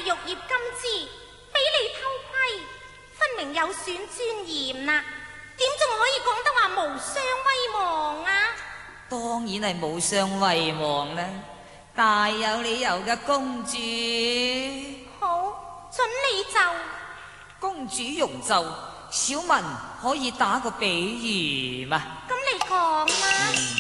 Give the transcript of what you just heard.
玉葉金枝，俾你偷窺，分明有損尊嚴啦，點仲可以講得話無雙威望啊？ 當然係無雙威望啦，大有理由嘅公主。 好，准你就。 公主容就，小民可以打個比喻嘛？ 咁你講啦。